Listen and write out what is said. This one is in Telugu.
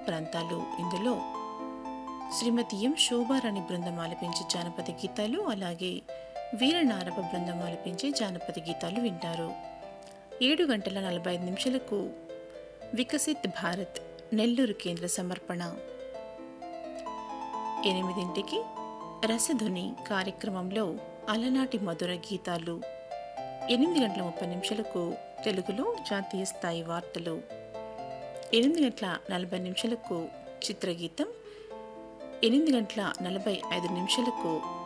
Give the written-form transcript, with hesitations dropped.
ప్రాంతాలు. ఇందులో శ్రీమతి ఎం శోభారాణి బృందం ఆలపించే జానపద గీతాలు, అలాగే వీరనారప బృందం ఆలపించే జానపద గీతాలు వింటారు. 7:45 వికసిత్ భారత్ నెల్లూరు కేంద్ర సమర్పణ. 8 రసధుని కార్యక్రమంలో అలనాటి మధుర గీతాలు. 8:30 తెలుగులో జాతీయ స్థాయి వార్తలు. 8:40 చిత్రగీతం. 8:45